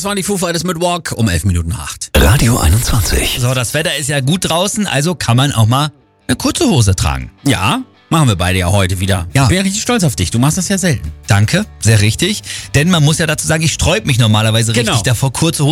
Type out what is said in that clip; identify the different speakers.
Speaker 1: Das waren die Foo Fighters mit Walk um 11:08.
Speaker 2: Radio 21.
Speaker 3: So, das Wetter ist ja gut draußen, also kann man auch mal eine kurze Hose tragen.
Speaker 1: Ja, machen wir beide ja heute wieder.
Speaker 3: Ja.
Speaker 1: Ich bin ja richtig stolz auf dich. Du machst das ja selten.
Speaker 3: Danke, sehr richtig. Denn man muss ja dazu sagen, ich sträub mich normalerweise
Speaker 1: Genau.
Speaker 3: richtig davor, kurze Hose